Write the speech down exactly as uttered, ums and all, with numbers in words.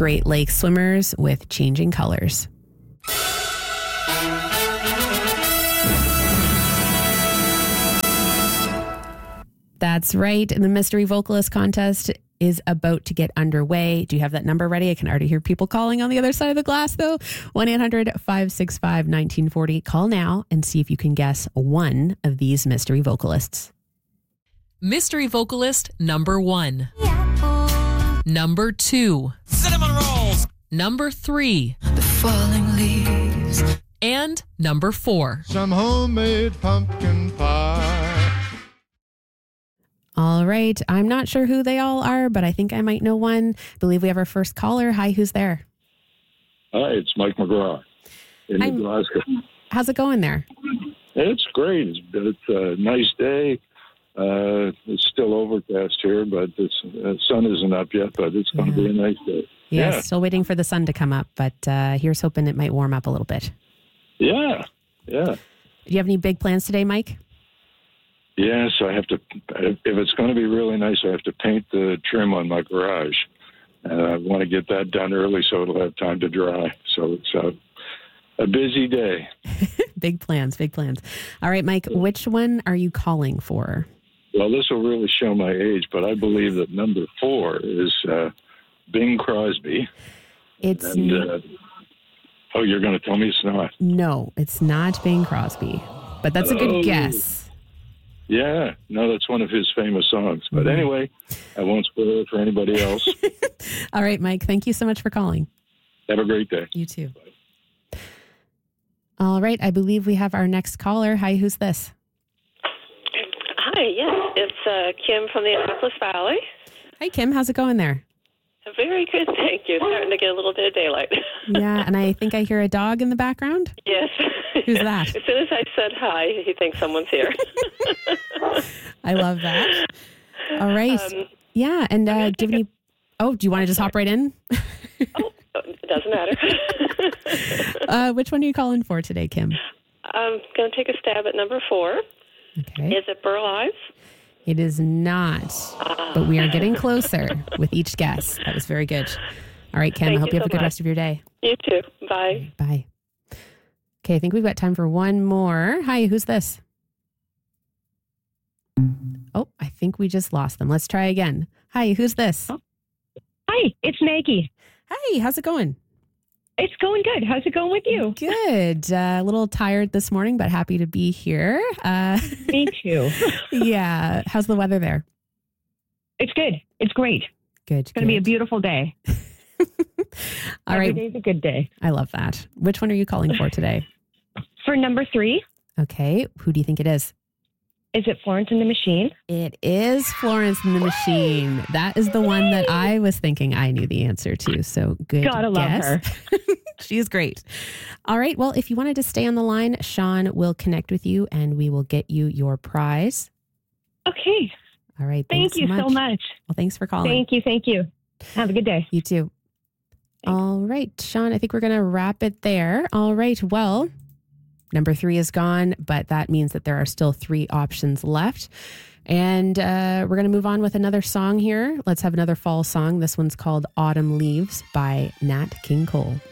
Great Lakes Swimmers with Changing Colors. That's right. The Mystery Vocalist Contest is about to get underway. Do you have that number ready? I can already hear people calling on the other side of the glass, though. one eight hundred five six five one nine four zero. Call now and see if you can guess one of these mystery vocalists. Mystery vocalist number one. Number two. Cinnamon rolls. Number three. The falling leaves. And number four. Some homemade pumpkin pie. All right. I'm not sure who they all are, but I think I might know one. I believe we have our first caller. Hi, who's there? Hi, it's Mike McGraw in I'm- Nebraska. How's it going there? It's great. It's, it's a nice day. Uh, it's still overcast here, but the uh, sun isn't up yet, but it's going to be a nice day. Yes, Yeah. still waiting for the sun to come up, but uh, here's hoping it might warm up a little bit. Yeah, yeah. Do you have any big plans today, Mike? Yes, I have to, if it's going to be really nice, I have to paint the trim on my garage. And I want to get that done early so it'll have time to dry. So it's a, a busy day. Big plans, big plans. All right, Mike, which one are you calling for? Well, this will really show my age, but I believe that number four is uh, Bing Crosby. It's And, uh, oh, you're going to tell me it's not? no, it's not Bing Crosby, but that's a good Oh. guess. Yeah, no, that's one of his famous songs. But anyway, I won't spoil it for anybody else. All right, Mike, thank you so much for calling. Have a great day. You too. All right, I believe we have our next caller. Hi, who's this? Hi, yes, it's uh, Kim from the Annapolis Valley. Hi, Kim. How's it going there? Very good, thank you. Starting to get a little bit of daylight. Yeah, and I think I hear a dog in the background. Yes. Who's that? As soon as I said hi, he thinks someone's here. I love that. All right. Um, yeah, and uh, gonna do you have take any... Oh, do you want to just hop right in? oh, it doesn't matter. uh, which one are you calling for today, Kim? I'm going to take a stab at number four. Okay. Is it Burl Ives? It is not, but we are getting closer with each guess. That was very good. All right, Kim, Thank I hope you you have so a good much. rest of your day. You too. Bye. Bye. Okay, I think we've got time for one more. Hi, who's this? Oh, I think we just lost them. Let's try again. Hi, who's this? Hi, it's Maggie. Hi, how's it going? It's going good. How's it going with you? Good. Uh, a little tired this morning, but happy to be here. Uh, Me too. yeah. How's the weather there? It's good. It's great. Good. It's going to be a beautiful day. All Every right. day's a good day. I love that. Which one are you calling for today? For number three, Okay. Who do you think it is? is it Florence and the Machine? It is Florence and the Machine. That is the one that I was thinking I knew the answer to. So good. Gotta love guess. her. She is great. All right. Well, if you wanted to stay on the line, Sean will connect with you and we will get you your prize. Okay. All right. Thank Thanks you so so much. much. Well, thanks for calling. Thank you. Thank you. Have a good day. You too. All right, Sean, I think we're going to wrap it there. All right. Well, number three is gone, but that means that there are still three options left. And uh, we're going to move on with another song here. Let's have another fall song. This one's called Autumn Leaves by Nat King Cole.